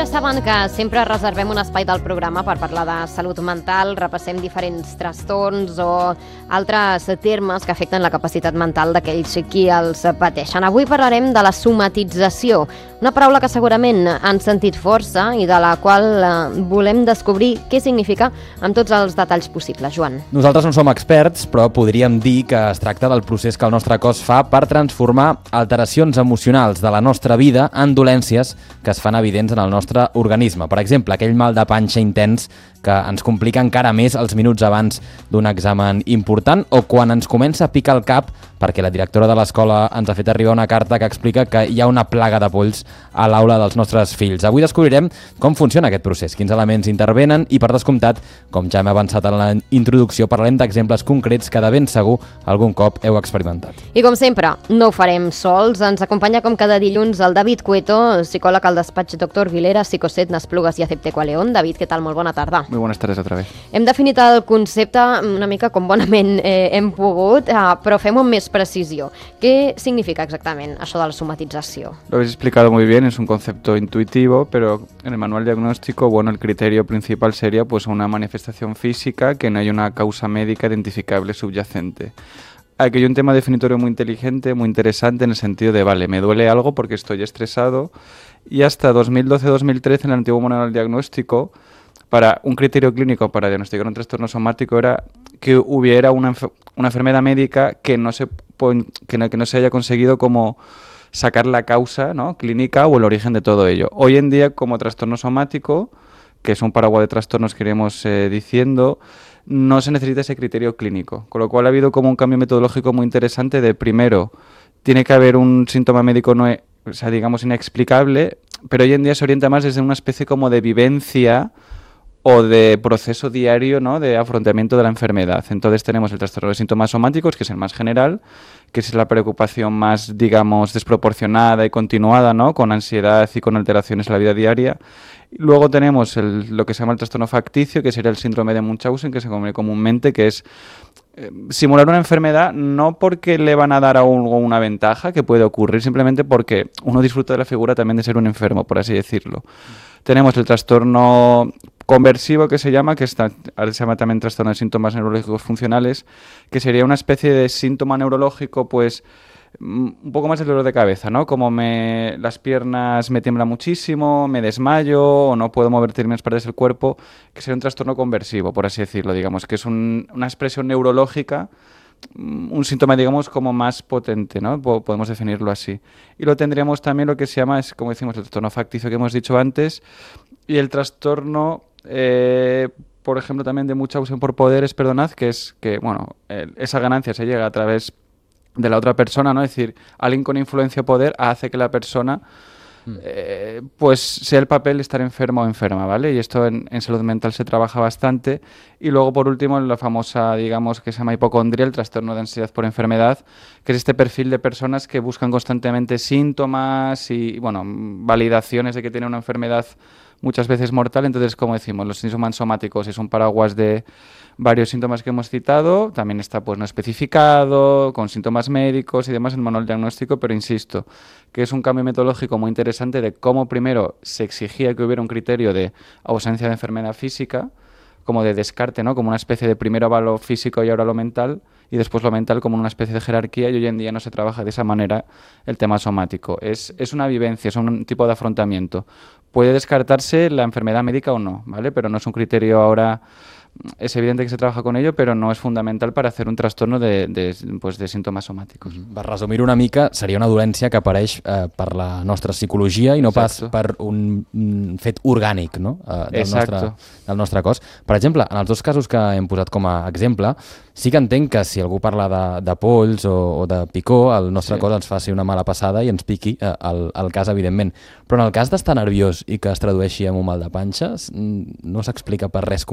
saben que sempre reservem un espai del programa per parlar de salut mental, repassem diferents trastorns o altres termes que afecten la capacitat mental d'aquells qui els pateixen. Avui parlarem de la somatització, una paraula que segurament han sentit força i de la qual volem descobrir què significa amb tots els detalls possibles. Joan. Nosaltres no som experts, però podríem dir que es tracta del procés que el nostre cos fa per transformar alteracions emocionals de la nostra vida en dolències que es fan evidents en el nostre organisme. Per exemple, aquell mal de panxa intens que ens complica encara més els minuts abans d'un examen important o quan ens comença a picar el cap perquè la directora de l'escola ens ha fet arribar una carta que explica que hi ha una plaga de polls a l'aula dels nostres fills. Avui descobrirem com funciona aquest procés, quins elements intervenen i, per descomptat, com ja hem avançat en la introducció, parlarem d'exemples concrets que de ben segur algun cop heu experimentat. I com sempre, no ho farem sols. Ens acompanya com cada dilluns el David Cueto, psicòleg al despatx Dr. Aguilera, Psicoset, Nasplugas i Acepteco a León. David, què tal? Molt bona tarda. Muy buenas tardes otra vez. Hem definit el concepte una mica com bonament hem pogut, però fem-ho amb més precisió. ¿Qué significa exactamente eso de la somatitzación? Lo habéis explicado muy bien, es un concepto intuitivo, pero en el manual diagnóstico, bueno, el criterio principal sería pues una manifestación física que no hay una causa médica identificable subyacente. Aquí hay un tema definitorio muy inteligente, muy interesante en el sentido de, vale, me duele algo porque estoy estresado, y hasta 2012-2013 en el antiguo manual diagnóstico, para un criterio clínico para diagnosticar un trastorno somático era que hubiera una enfermedad médica que no se haya conseguido como sacar la causa, ¿no?, clínica o el origen de todo ello. Hoy en día, como trastorno somático, que es un paraguas de trastornos que iremos diciendo, no se necesita ese criterio clínico, con lo cual ha habido como un cambio metodológico muy interesante de, primero, tiene que haber un síntoma médico digamos inexplicable, pero hoy en día se orienta más desde una especie como de vivencia o de proceso diario, ¿no?, de afrontamiento de la enfermedad. Entonces tenemos el trastorno de síntomas somáticos, que es el más general, que es la preocupación más, digamos, desproporcionada y continuada, ¿no?, con ansiedad y con alteraciones en la vida diaria. Luego tenemos lo que se llama el trastorno facticio, que sería el síndrome de Munchausen, que se conoce comúnmente, que es simular una enfermedad no porque le van a dar a uno una ventaja, que puede ocurrir, simplemente porque uno disfruta de la figura también de ser un enfermo, por así decirlo. Tenemos el trastorno conversivo, que se llama, ahora se llama también trastorno de síntomas neurológicos funcionales, que sería una especie de síntoma neurológico, pues un poco más el dolor de cabeza, ¿no? Como las piernas me tiemblan muchísimo, me desmayo o no puedo mover determinadas partes del cuerpo, que sería un trastorno conversivo, por así decirlo, digamos, que es una expresión neurológica, un síntoma, digamos, como más potente, ¿no? Podemos definirlo así. Y lo tendríamos también lo que se llama, como decimos, el trastorno facticio que hemos dicho antes, y el trastorno, por ejemplo, también de Munchausen por poderes, perdonad, que es que, bueno, esa ganancia se llega a través de la otra persona, ¿no? Es decir, alguien con influencia o poder hace que la persona pues sea el papel de estar enfermo o enferma, ¿vale? Y esto en salud mental se trabaja bastante. Y luego, por último, la famosa, digamos, que se llama hipocondria, el trastorno de ansiedad por enfermedad, que es este perfil de personas que buscan constantemente síntomas y, bueno, validaciones de que tienen una enfermedad muchas veces mortal. Entonces, como decimos, los síntomas somáticos es un paraguas de varios síntomas que hemos citado, también está pues no especificado, con síntomas médicos y demás en el manual diagnóstico, pero insisto, que es un cambio metodológico muy interesante de cómo primero se exigía que hubiera un criterio de ausencia de enfermedad física, como de descarte, ¿no?, como una especie de primero va lo físico y ahora lo mental, y después lo mental como una especie de jerarquía, y hoy en día no se trabaja de esa manera el tema somático. Es una vivencia, es un tipo de afrontamiento. Puede descartarse la enfermedad médica o no, ¿vale? Pero no es un criterio ahora. Es evidente que se trabaja con ello, però no és fundamental per a fer un trastorno de símptomes somàtics. Per resumir una mica, seria una dolència que apareix per la nostra psicologia i no pas per un fet orgànic, no?, del nostre cos. Per exemple, en els dos casos que hem posat com a exemple, sí que entenc que si algú parla de polls o de picor, el nostre cos ens faci una mala passada i ens piqui, el cas, evidentment. Però en el cas d'estar nerviós i que es tradueixi en un mal de panxa, no s'explica per res